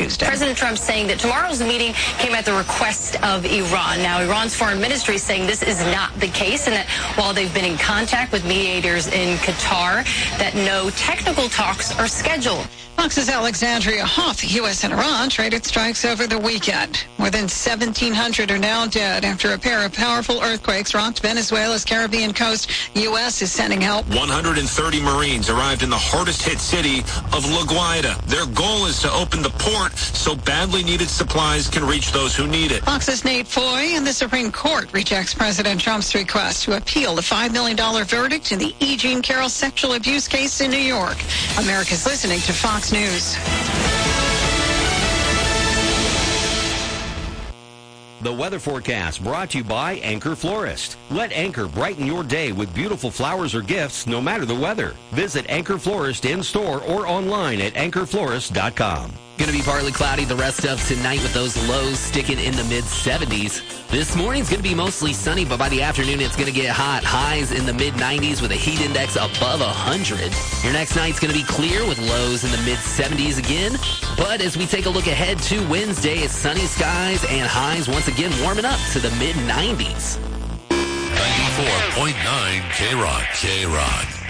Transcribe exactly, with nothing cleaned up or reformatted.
Tuesday. President Trump saying that tomorrow's meeting came at the request of Iran. Now, Iran's foreign ministry is saying this is not the case, and that while they've been in contact with mediators in Qatar, that no technical talks are scheduled. Fox's Alexandria Hoff. U S and Iran traded strikes over the weekend. More than seventeen hundred are now dead after a pair of powerful earthquakes rocked Venezuela's Caribbean coast. U S is sending help. one hundred thirty Marines arrived in the hardest-hit city of La Guaira. Their goal is to open the port so badly needed supplies can reach those who need it. Fox's Nate Foy. And the Supreme Court rejects President Trump's request to appeal the five million dollars verdict in the E. Jean Carroll sexual abuse case in New York. America's listening to Fox News. The weather forecast brought to you by Anchor Florist. Let Anchor brighten your day with beautiful flowers or gifts no matter the weather. Visit Anchor Florist in store or online at anchor florist dot com. Going to be partly cloudy the rest of tonight with those lows sticking in the mid seventies. This morning's going to be mostly sunny, but by the afternoon it's going to get hot. Highs in the mid nineties with a heat index above one hundred. Your next night's going to be clear with lows in the mid seventies again. But as we take a look ahead to Wednesday, it's sunny skies and highs once again warming up to the mid nineties. ninety-four point nine K-Rock. K-Rock.